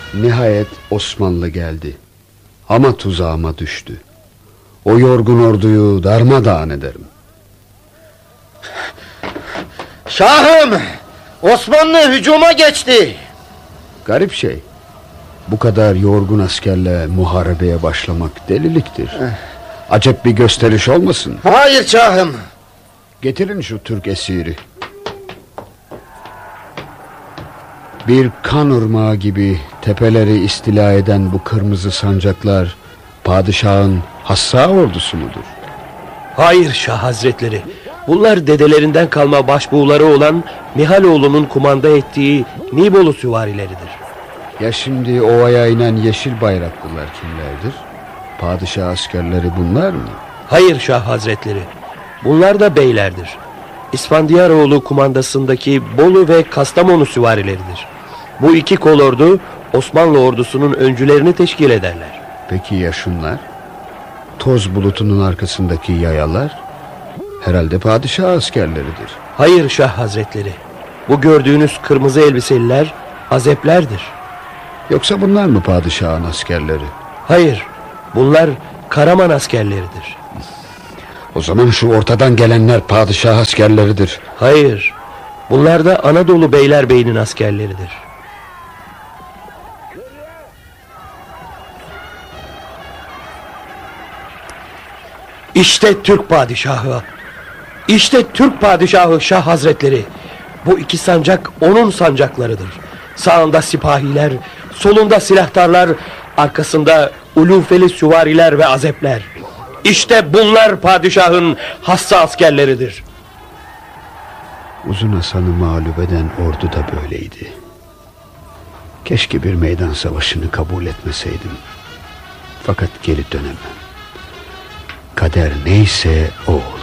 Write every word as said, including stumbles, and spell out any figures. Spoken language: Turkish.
Nihayet Osmanlı geldi. Ama tuzağıma düştü. O yorgun orduyu darmadağın ederim. Şahım, Osmanlı hücuma geçti. Garip şey, bu kadar yorgun askerle muharebeye başlamak deliliktir. Acep bir gösteriş olmasın? Hayır şahım. Getirin şu Türk esiri. Bir kan ırmağı gibi tepeleri istila eden bu kırmızı sancaklar padişahın hassa ordusu mudur? Hayır Şah Hazretleri. Bunlar dedelerinden kalma başbuğları olan Mihaloğlu'nun kumanda ettiği Nibolu süvarileridir. Ya şimdi ovaya inen yeşil bayraklılar kimlerdir? Padişah askerleri bunlar mı? Hayır Şah Hazretleri. Bunlar da beylerdir. İsfandiyaroğlu kumandasındaki Bolu ve Kastamonu süvarileridir. Bu iki kolordu Osmanlı ordusunun öncülerini teşkil ederler. Peki ya şunlar? Toz bulutunun arkasındaki yayalar? Herhalde padişah askerleridir. Hayır Şah Hazretleri. Bu gördüğünüz kırmızı elbiseliler azeplerdir. Yoksa bunlar mı padişahın askerleri? Hayır, bunlar Karaman askerleridir. O zaman şu ortadan gelenler padişah askerleridir. Hayır, bunlar da Anadolu Beylerbeyinin askerleridir. İşte Türk padişahı. İşte Türk padişahı Şah Hazretleri. Bu iki sancak onun sancaklarıdır. Sağında sipahiler, solunda silahtarlar, arkasında ulufeli süvariler ve azepler. İşte bunlar padişahın hassa askerleridir. Uzun Hasan'ı mağlup eden ordu da böyleydi. Keşke bir meydan savaşını kabul etmeseydim. Fakat geri dönemem. Kader neyse o.